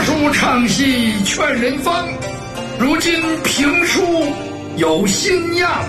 书唱戏劝人方，如今评书有新样。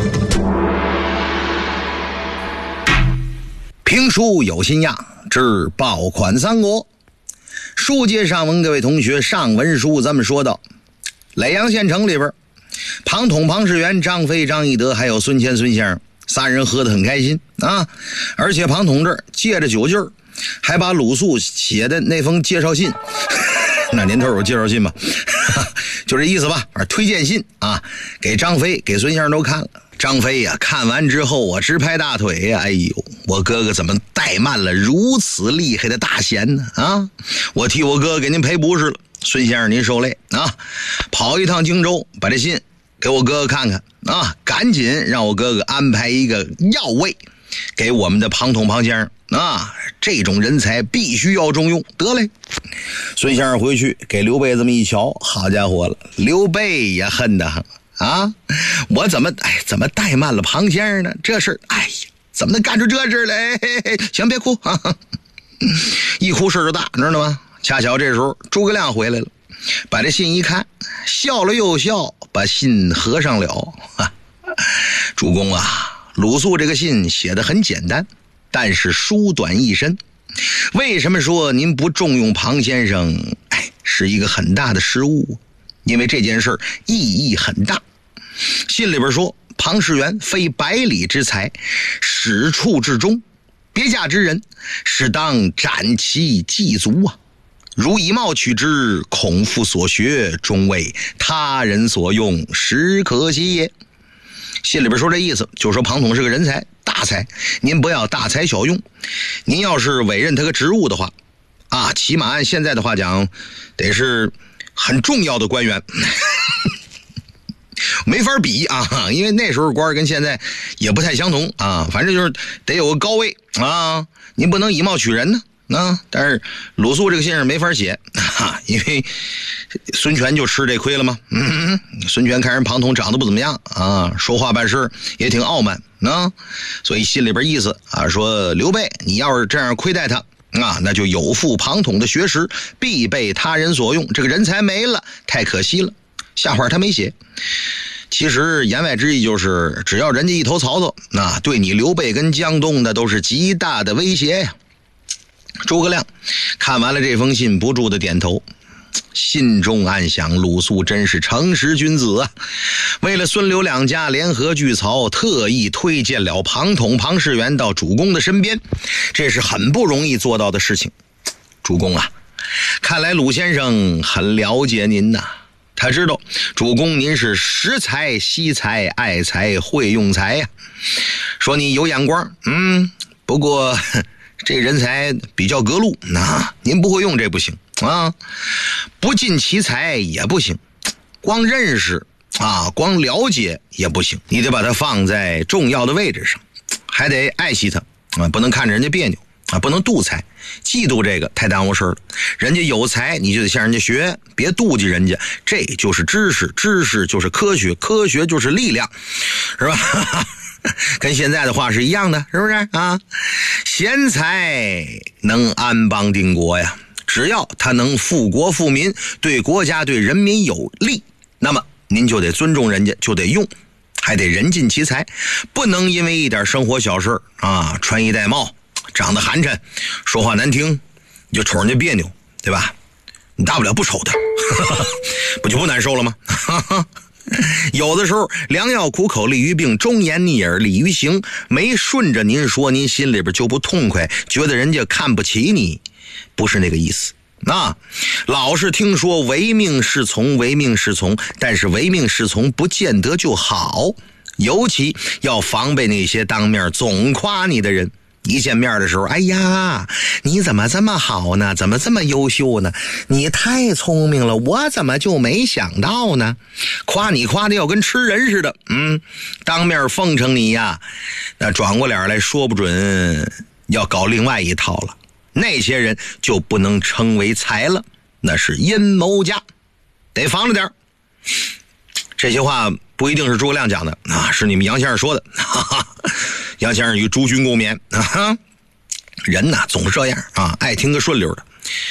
评书有新样之爆款三国。书接上文，各位同学，上文书咱们说到耒阳县城里边，庞统、庞士元、张飞、张翼德还有孙乾、孙先生仨人喝得很开心啊！而且庞统这儿借着酒劲儿，还把鲁肃写的那封介绍信，那年头有介绍信吧，就这意思吧，推荐信啊，给张飞、给孙先生都看了。张飞呀，看完之后我直拍大腿呀！哎呦，我哥哥怎么怠慢了如此厉害的大贤呢？啊，我替我哥给您赔不是了。孙先生您受累啊，跑一趟荆州，把这信给我哥哥看看啊，赶紧让我哥哥安排一个要位给我们的庞统庞先生啊，这种人才必须要重用。得嘞，孙先生回去给刘备这么一瞧，好家伙了，刘备也恨得很啊！我怎么怠慢了庞先生呢？这事哎呀，怎么能干出这事来？行，别哭啊！一哭事就大，知道吗？恰巧这时候诸葛亮回来了，把这信一看，笑了又笑，把信合上了。主公啊，鲁肃这个信写得很简单，但是书短意深。为什么说您不重用庞先生？是一个很大的失误，因为这件事意义很大。信里边说，庞士元非百里之才，始处之中，别驾之人，是当斩其祭足啊！如以貌取之，孔夫所学，终为他人所用，实可惜也。信里边说这意思，就是说庞统是个人才，大才，您不要大材小用。您要是委任他个职务的话，啊，起码按现在的话讲，得是很重要的官员。没法比啊，因为那时候官跟现在也不太相同啊，反正就是得有个高位啊，您不能以貌取人呢啊。但是鲁肃这个信上没法写啊，因为孙权就吃这亏了嘛。孙权看人庞统长得不怎么样啊，说话办事也挺傲慢啊，所以信里边意思啊，说刘备你要是这样亏待他啊，那就有负庞统的学识，必被他人所用，这个人才没了，太可惜了。下话他没写，其实言外之意就是，只要人家一头曹操，那对你刘备跟江东的都是极大的威胁呀。诸葛亮看完了这封信，不住的点头，心中暗想，鲁肃真是诚实君子啊！为了孙刘两家联合拒曹，特意推荐了庞统、庞士元到主公的身边，这是很不容易做到的事情。主公啊，看来鲁先生很了解您呐。他知道主公您是识才惜才爱才会用才呀，说你有眼光，不过这人才比较隔路，那您不会用这不行啊，不尽其才也不行，光认识啊，光了解也不行，你得把它放在重要的位置上，还得爱惜它啊，不能看着人家别扭啊，不能妒才，嫉妒这个太耽误事了。人家有才，你就得向人家学，别妒忌人家。这就是知识，知识就是科学，科学就是力量，是吧？跟现在的话是一样的，是不是啊？贤才能安邦定国呀，只要他能富国富民，对国家对人民有利，那么您就得尊重人家，就得用，还得人尽其才，不能因为一点生活小事啊，穿衣戴帽，长得寒碜，说话难听，你就瞅人家别扭，对吧？你大不了不瞅他，不就不难受了吗？有的时候良药苦口利于病，忠言逆耳利于行，没顺着您说，您心里边就不痛快，觉得人家看不起你，不是那个意思。老是听说唯命是从，唯命是从，但是唯命是从不见得就好，尤其要防备那些当面总夸你的人。一见面的时候，哎呀，你怎么这么好呢？怎么这么优秀呢？你太聪明了，我怎么就没想到呢？夸你夸的要跟吃人似的，当面奉承你呀，那转过脸来说不准要搞另外一套了。那些人就不能称为才了，那是阴谋家，得防着点。这些话不一定是诸葛亮讲的啊，是你们杨先生说的。杨先生与诸君共勉啊，人呐总是这样啊，爱听个顺溜的。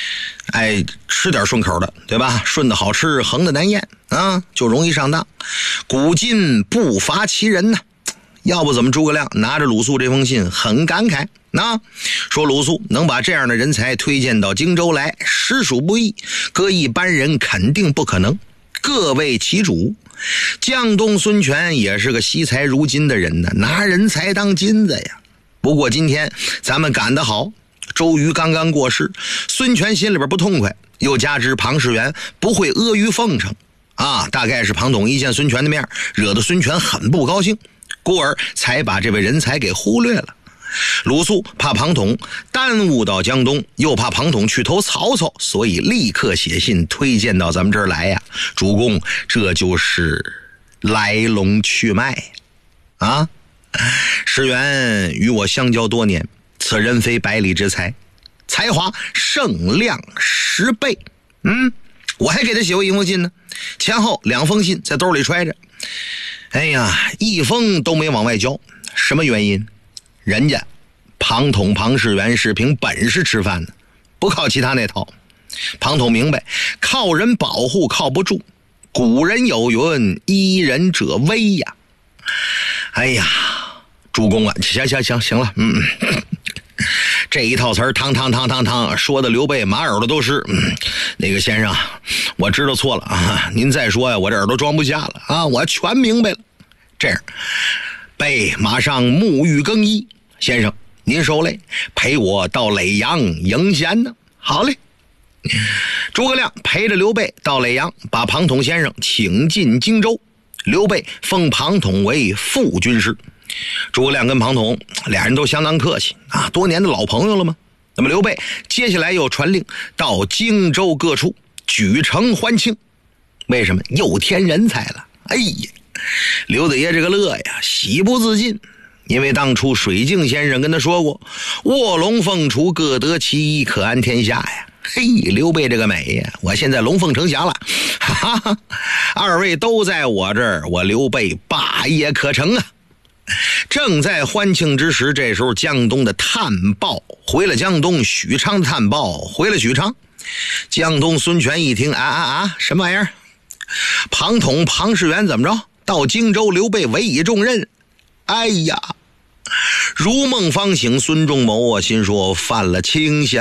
吃点顺口的，对吧？顺的好吃，横的难咽啊，就容易上当。古今不乏其人呢。要不怎么诸葛亮拿着鲁肃这封信很感慨啊，说鲁肃能把这样的人才推荐到荆州来，实属不易，搁一般人肯定不可能。各为其主，江东孙权也是个惜才如金的人呢，拿人才当金子呀。不过今天咱们赶得好，周瑜刚刚过世，孙权心里边不痛快，又加之庞士元不会阿谀奉承啊，大概是庞统一见孙权的面，惹得孙权很不高兴，故而才把这位人才给忽略了。鲁肃怕庞统耽误到江东，又怕庞统去投曹操，所以立刻写信推荐到咱们这儿来呀。主公，这就是来龙去脉啊！士元与我相交多年，此人非百里之才，才华胜量10倍。我还给他写过一封信呢，前后2封信在兜里揣着。哎呀，一封都没往外交，什么原因？人家庞统庞士元是凭本事吃饭的，不靠其他那套。庞统明白，靠人保护靠不住，古人有云，依人者威呀。哎呀，主公啊，行了，这一套词儿汤说的刘备马耳朵都是。那个先生，我知道错了啊，您再说呀，我这耳朵装不下了啊，我全明白了。这样，备马上沐浴更衣，先生您受累，陪我到耒阳迎贤呢。好嘞。诸葛亮陪着刘备到耒阳，把庞统先生请进荆州。刘备封庞统为副军师。诸葛亮跟庞统俩人都相当客气啊，多年的老朋友了吗？那么刘备接下来又传令到荆州各处举城欢庆，为什么？又添人才了。哎呀，刘大爷这个乐呀，喜不自禁。因为当初水镜先生跟他说过，卧龙凤雏各得其一，可安天下呀。嘿，刘备这个美呀，我现在龙凤呈祥了，哈哈，二位都在我这儿，我刘备霸业可成啊。正在欢庆之时，这时候江东的探报回了江东，许昌的探报回了许昌。江东孙权一听，什么玩意儿？庞统庞士元怎么着？到荆州，刘备委以重任。哎呀，如梦方醒，孙仲谋啊，心说犯了清闲